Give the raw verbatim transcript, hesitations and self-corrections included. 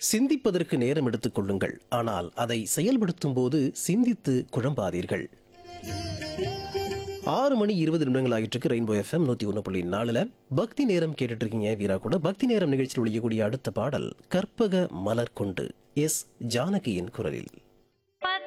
சிந்திப்பதற்கு நேரம் எடுத்துக் கொள்ளுங்கள், ஆனால் அதை செயல்படுத்தும் போது சிந்தித்து குழம்பாதீர்கள். ஆறு மணி இருபது நிமிடங்கள் ஆகிட்டு இருக்கு. ரெயின்போ எஃப்எம் நூத்தி ஒன்று புள்ளி நாலுல பக்தி நேரம் கேட்டுட்டு இருக்கீங்க. வீரா கூட பக்தி நேரம் நிகழ்ச்சியில் ஒழிக்கக்கூடிய அடுத்த பாடல் கற்பக மலர் கொண்டு எஸ் ஜானகியின் குரலில்.